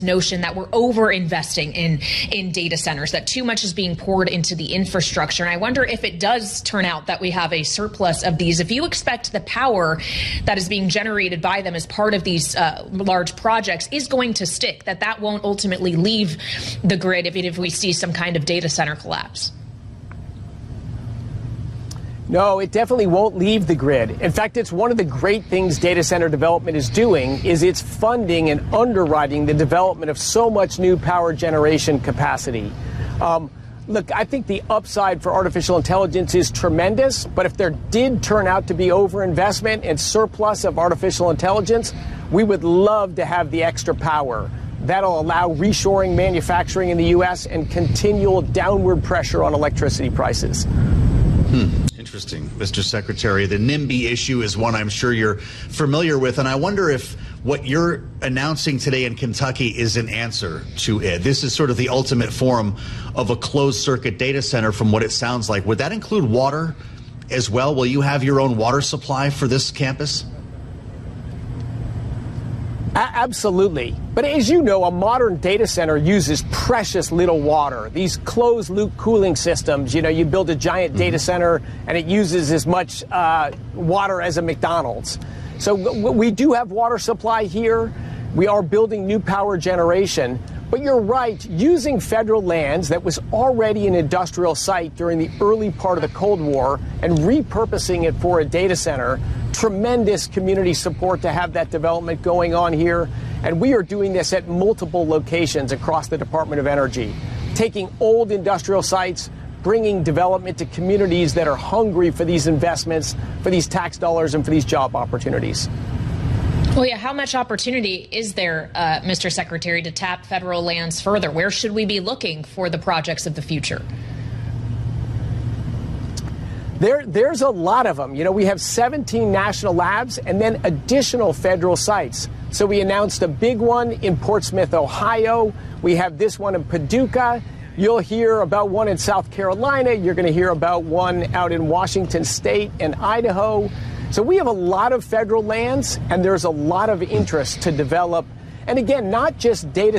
notion that we're over investing in data centers, that too much is being poured into the infrastructure. And I wonder if it does turn out that we have a surplus of these, if you expect the power that is being generated by them as part of these large projects is going to stick, that won't ultimately leave the grid if we see some kind of data center collapse. No, it definitely won't leave the grid. In fact, it's one of the great things data center development is doing is it's funding and underwriting the development of so much new power generation capacity. Look, I think the upside for artificial intelligence is tremendous, but if there did turn out to be overinvestment and surplus of artificial intelligence, we would love to have the extra power. That'll allow reshoring manufacturing in the U.S. and continual downward pressure on electricity prices. Interesting, Mr. Secretary. The NIMBY issue is one I'm sure you're familiar with, and I wonder if what you're announcing today in Kentucky is an answer to it. This is sort of the ultimate form of a closed-circuit data center from what it sounds like. Would that include water as well? Will you have your own water supply for this campus? Absolutely. But as you know, a modern data center uses precious little water. These closed-loop cooling systems, you build a giant data center and it uses as much water as a McDonald's. So we do have water supply here. We are building new power generation. But you're right, using federal lands that was already an industrial site during the early part of the Cold War and repurposing it for a data center, tremendous community support to have that development going on here. And we are doing this at multiple locations across the Department of Energy, taking old industrial sites, bringing development to communities that are hungry for these investments, for these tax dollars, and for these job opportunities. Well, yeah, how much opportunity is there, Mr. Secretary, to tap federal lands further? Where should we be looking for the projects of the future? There's a lot of them. We have 17 national labs and then additional federal sites. So we announced a big one in Portsmouth, Ohio. We have this one in Paducah. You'll hear about one in South Carolina. You're going to hear about one out in Washington State and Idaho. So we have a lot of federal lands, and there's a lot of interest to develop. And again, not just data